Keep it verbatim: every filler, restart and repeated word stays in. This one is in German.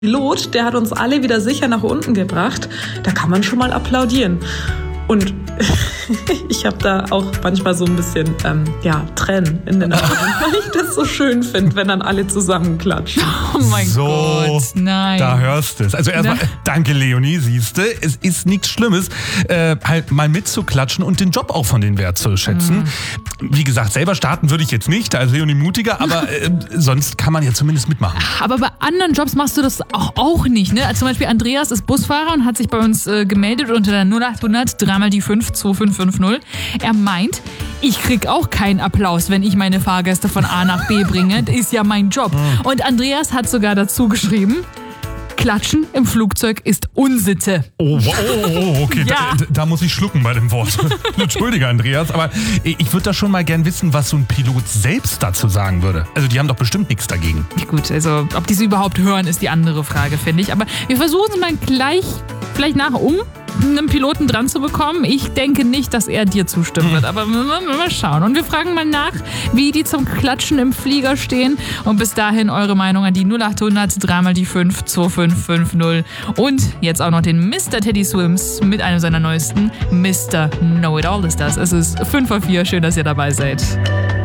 Pilot, der hat uns alle wieder sicher nach unten gebracht. Da kann man schon mal applaudieren. Und ich habe da auch manchmal so ein bisschen ähm, ja, Tränen in den Augen, weil ich das so schön finde, wenn dann alle zusammen klatschen. Oh mein so, Gott, nein. Da hörst du es. Also erstmal, danke Leonie, siehste, es ist nichts Schlimmes, äh, halt mal mitzuklatschen und den Job auch von den Wert zu schätzen. Mhm. Wie gesagt, selber starten würde ich jetzt nicht, da ist Leonie mutiger, aber äh, sonst kann man ja zumindest mitmachen. Aber bei anderen Jobs machst du das auch, auch nicht, ne? Also zum Beispiel Andreas ist Busfahrer und hat sich bei uns äh, gemeldet unter der null achthundert dreimal die fünf zwei fünf fünf null. Er meint, ich krieg auch keinen Applaus, wenn ich meine Fahrgäste von A nach B bringe. Das ist ja mein Job. Mhm. Und Andreas hat sogar dazu geschrieben, Klatschen im Flugzeug ist Unsitte. Oh, oh, oh okay, ja. da, da muss ich schlucken bei dem Wort. Entschuldige, Andreas, aber ich würde da schon mal gern wissen, was so ein Pilot selbst dazu sagen würde. Also die haben doch bestimmt nichts dagegen. Gut, also ob die sie überhaupt hören, ist die andere Frage, finde ich. Aber wir versuchen es mal gleich, vielleicht nach um, einen Piloten dran zu bekommen. Ich denke nicht, dass er dir zustimmen hm. wird, aber wir mal schauen. Und wir fragen mal nach, wie die zum Klatschen im Flieger stehen. Und bis dahin eure Meinung an die null achthundert dreimal die fünf zwei fünf fünf null. Und jetzt auch noch den Mister Teddy Swims mit einem seiner neuesten Mister Know It All ist das. Es ist fünf vor vier. Schön, dass ihr dabei seid.